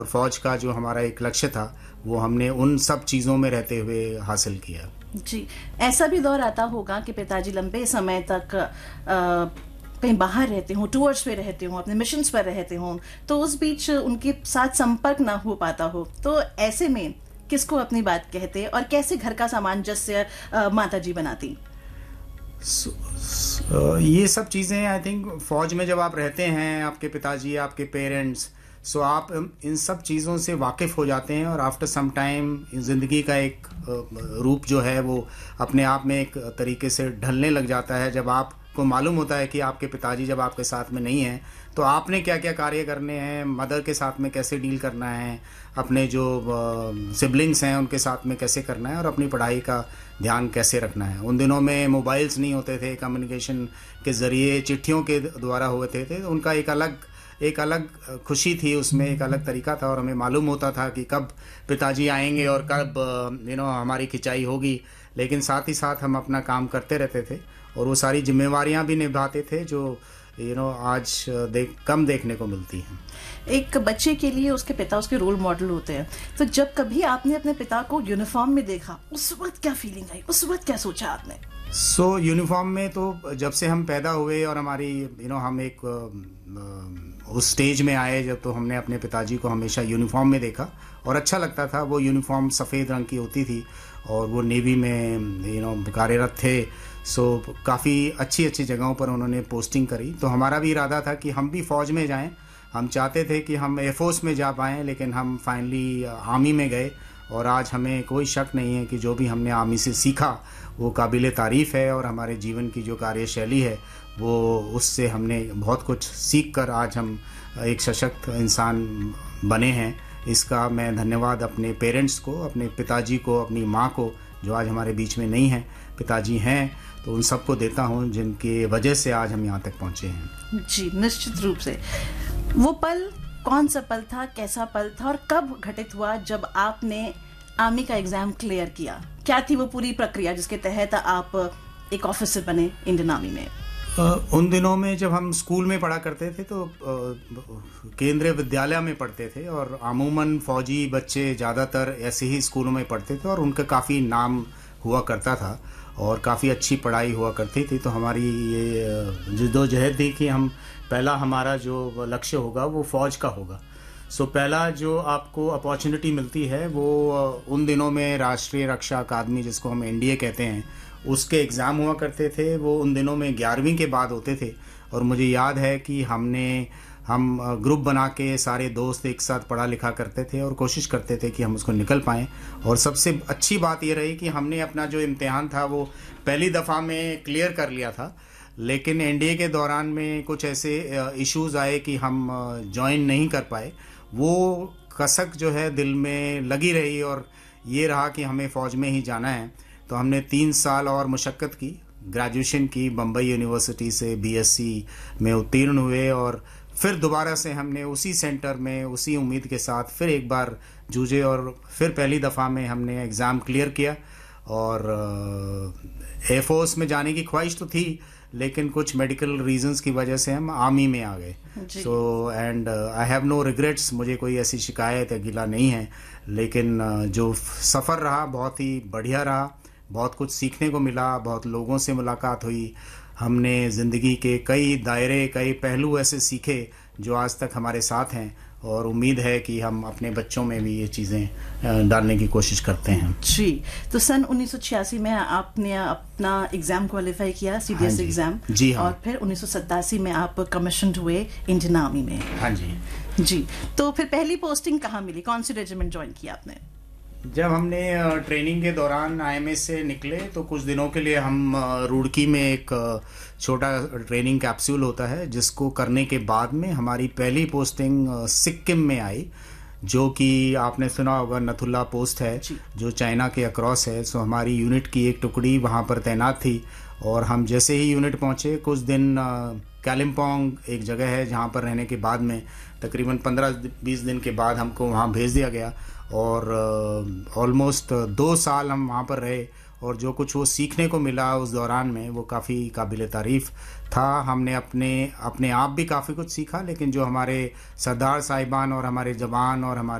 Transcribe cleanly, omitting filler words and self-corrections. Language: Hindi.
और फौज का जो हमारा एक लक्ष्य था वो हमने उन सब चीज़ों में रहते हुए हासिल किया। जी, ऐसा भी दौर आता होगा कि पिताजी लंबे समय तक कहीं बाहर रहते हों, टूर्स पे रहते हों, अपने मिशंस पर रहते हों, तो उस बीच उनके साथ संपर्क ना हो पाता हो, तो ऐसे में किसको अपनी बात कहते और कैसे घर का सामंजस्य माताजी बनाती? ये सब चीज़ें आई थिंक फ़ौज में जब आप रहते हैं, आपके पिताजी, आपके पेरेंट्स, सो आप इन सब चीज़ों से वाकिफ़ हो जाते हैं और आफ्टर सम टाइम ज़िंदगी का एक रूप जो है वो अपने आप में एक तरीके से ढलने लग जाता है। जब आपको मालूम होता है कि आपके पिताजी जब आपके साथ में नहीं हैं तो आपने क्या क्या कार्य करने हैं, मदर के साथ में कैसे डील करना है, अपने जो सिबलिंग्स हैं उनके साथ में कैसे करना है और अपनी पढ़ाई का ध्यान कैसे रखना है। उन दिनों में मोबाइल्स नहीं होते थे, कम्युनिकेशन के ज़रिए चिट्ठियों के द्वारा होते थे, तो उनका एक अलग खुशी थी, उसमें एक अलग तरीका था और हमें मालूम होता था कि कब पिताजी आएंगे और कब हमारी खिंचाई होगी। लेकिन साथ ही साथ हम अपना काम करते रहते थे और वो सारी जिम्मेवारियां भी निभाते थे जो आज कम देखने को मिलती हैं। एक बच्चे के लिए उसके पिता उसके रोल मॉडल होते हैं, तो जब कभी आपने अपने पिता को यूनिफॉर्म में देखा, उस वक्त क्या फीलिंग आई, उस वक्त क्या सोचा आपने? यूनिफॉर्म में तो जब से हम पैदा हुए और हमारी हम एक उस स्टेज में आए जब, तो हमने अपने पिताजी को हमेशा यूनिफॉर्म में देखा और अच्छा लगता था। वो यूनिफॉर्म सफ़ेद रंग की होती थी और वो नेवी में कार्यरत थे। काफ़ी अच्छी अच्छी जगहों पर उन्होंने पोस्टिंग करी, तो हमारा भी इरादा था कि हम भी फ़ौज में जाएं। हम चाहते थे कि हम एयरफोर्स में जा पाएँ, लेकिन हम फाइनली आर्मी में गए और आज हमें कोई शक नहीं है कि जो भी हमने आर्मी से सीखा वो काबिल तारीफ़ है और हमारे जीवन की जो कार्यशैली है वो उससे हमने बहुत कुछ सीख कर आज हम एक सशक्त इंसान बने हैं। इसका मैं धन्यवाद अपने पेरेंट्स को, अपने पिताजी को, अपनी माँ को जो आज हमारे बीच में नहीं हैं, पिताजी हैं तो उन सबको देता हूँ जिनके वजह से आज हम यहाँ तक पहुँचे हैं। जी, निश्चित रूप से। वो पल कौन सा पल था, कैसा पल था और कब घटित हुआ जब आपने आर्मी का एग्जाम क्लियर किया? क्या थी वो पूरी प्रक्रिया जिसके तहत आप एक ऑफिसर बने इंडियन आर्मी में? उन दिनों में जब हम स्कूल में पढ़ा करते थे तो केंद्रीय विद्यालय में पढ़ते थे और अमूमन फौजी बच्चे ज़्यादातर ऐसे ही स्कूलों में पढ़ते थे और उनका काफ़ी नाम हुआ करता था और काफ़ी अच्छी पढ़ाई हुआ करती थी। तो हमारी ये जद्दोजहद थी कि हम पहला हमारा जो लक्ष्य होगा वो फ़ौज का होगा। पहला जो आपको अपॉर्चुनिटी मिलती है वो उन दिनों में राष्ट्रीय रक्षा अकादमी, जिसको हम एनडीए कहते हैं, उसके एग्ज़ाम हुआ करते थे। वो उन दिनों में 11वीं के बाद होते थे और मुझे याद है कि हम ग्रुप बना के सारे दोस्त एक साथ पढ़ा लिखा करते थे और कोशिश करते थे कि हम उसको निकल पाएँ। और सबसे अच्छी बात ये रही कि हमने अपना जो इम्तिहान था वो पहली दफ़ा में क्लियर कर लिया था, लेकिन एनडीए के दौरान में कुछ ऐसे इश्यूज़ आए कि हम ज्वाइन नहीं कर पाए। वो कसक जो है दिल में लगी रही और ये रहा कि हमें फ़ौज में ही जाना है। तो हमने 3 साल और मुशक्क़त की, ग्रेजुएशन की, बम्बई यूनिवर्सिटी से बीएससी में उत्तीर्ण हुए और फिर दोबारा से हमने उसी सेंटर में उसी उम्मीद के साथ फिर एक बार जूझे और फिर पहली दफ़ा में हमने एग्ज़ाम क्लियर किया। और एयरफोर्स में जाने की ख्वाहिश तो थी, लेकिन कुछ मेडिकल रीजंस की वजह से हम आर्मी में आ गए। And I have no regrets, मुझे कोई ऐसी शिकायत या गिला नहीं है, लेकिन जो सफ़र रहा बहुत ही बढ़िया रहा, बहुत कुछ सीखने को मिला, बहुत लोगों से मुलाकात हुई, हमने ज़िंदगी के कई दायरे, कई पहलू ऐसे सीखे जो आज तक हमारे साथ हैं और उम्मीद है कि हम अपने बच्चों में भी ये चीज़ें डालने की कोशिश करते हैं। जी, तो सन 1986 में आपने अपना एग्ज़ाम क्वालिफाई किया, सीडीएस एग्ज़ाम। जी हाँ। और फिर 1987 में आप कमीशन्ड हुए इंडियन आर्मी में। हाँ जी। जी, तो फिर पहली पोस्टिंग कहाँ मिली, कौन सी रेजिमेंट ज्वाइन किया आपने? जब हमने ट्रेनिंग के दौरान आईएमएस से निकले तो कुछ दिनों के लिए हम रुड़की में एक छोटा ट्रेनिंग कैप्सूल होता है, जिसको करने के बाद में हमारी पहली पोस्टिंग सिक्किम में आई, जो कि आपने सुना होगा नथुला पोस्ट है जो चाइना के अक्रॉस है। हमारी यूनिट की एक टुकड़ी वहाँ पर तैनात थी और हम जैसे ही यूनिट पहुँचे कुछ दिन कालिम्पोंग एक जगह है जहाँ पर रहने के बाद में तकरीबन 15-20 दिन के बाद हमको वहाँ भेज दिया गया और ऑलमोस्ट 2 साल हम वहाँ पर रहे और जो कुछ वो सीखने को मिला उस दौरान में वो काफ़ी काबिल तारीफ़ था। हमने अपने आप भी काफ़ी कुछ सीखा, लेकिन जो हमारे सरदार साहिबान और हमारे जवान और हमारे